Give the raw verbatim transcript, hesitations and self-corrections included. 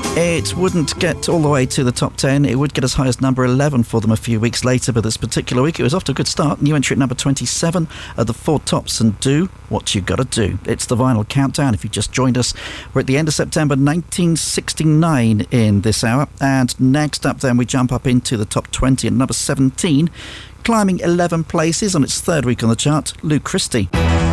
It wouldn't get all the way to the top ten. It would get as high as number eleven for them a few weeks later, but this particular week it was off to a good start. New entry at number twenty-seven at the Four Tops and Do What You Gotta Do. It's the Vinyl Countdown. If you just joined us, we're at the end of September nineteen sixty-nine in this hour. And next up then we jump up into the top twenty at number seventeen, climbing eleven places on its third week on the chart, Lou Christie.